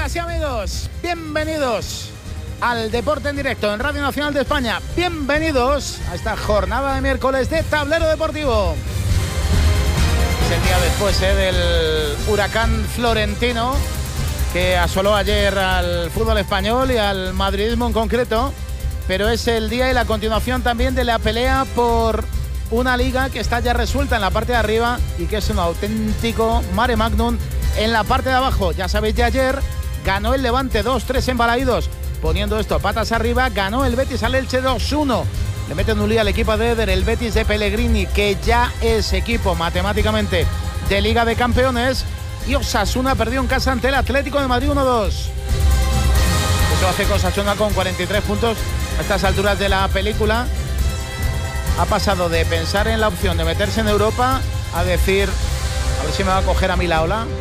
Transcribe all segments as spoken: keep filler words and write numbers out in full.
Amigas y amigos, bienvenidos al Deporte en Directo en Radio Nacional de España. Bienvenidos a esta jornada de miércoles de Tablero Deportivo. Es el día después eh, del huracán florentino que asoló ayer al fútbol español y al madridismo en concreto, pero es el día y la continuación también de la pelea por una liga que está ya resuelta en la parte de arriba y que es un auténtico mare magnum en la parte de abajo. Ya sabéis, de ayer ganó el Levante dos tres en Balaídos, poniendo esto patas arriba. Ganó el Betis al Elche dos uno. Le meten un lío al equipo de Eder, el Betis de Pellegrini, que ya es equipo matemáticamente de Liga de Campeones. Y Osasuna perdió en casa ante el Atlético de Madrid uno dos. Eso hace que Osasuna con cuarenta y tres puntos a estas alturas de la película ha pasado de pensar en la opción de meterse en Europa a decir, a ver si me va a coger a mí la ola.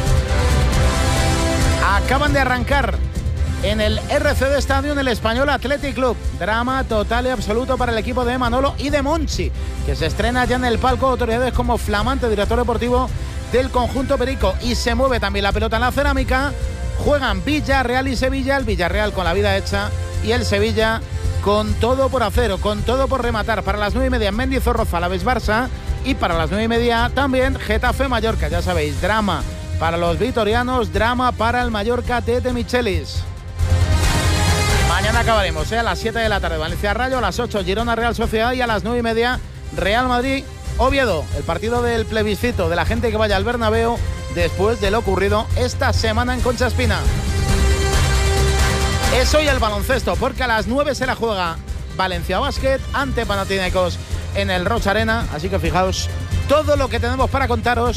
Acaban de arrancar en el R C D Stadium el Español Athletic Club. Drama total y absoluto para el equipo de Manolo y de Monchi, que se estrena ya en el palco de autoridades como flamante director deportivo del conjunto perico. Y se mueve también la pelota en la cerámica. Juegan Villarreal y Sevilla, el Villarreal con la vida hecha y el Sevilla con todo por hacer, con todo por rematar. Para las nueve y media en Mendizorroza, Alavés Barça, y para las nueve y media también Getafe Mallorca. Ya sabéis, drama para los vitorianos, drama para el Mallorca de De Michelis. Mañana acabaremos ¿eh? a las siete de la tarde Valencia Rayo, a las ocho Girona Real Sociedad y a las nueve y media Real Madrid Oviedo. El partido del plebiscito de la gente que vaya al Bernabéu después de lo ocurrido esta semana en Concha Espina. Eso y el baloncesto, porque a las nueve se la juega Valencia Basket ante Panathinaikos en el Roch Arena. Así que fijaos todo lo que tenemos para contaros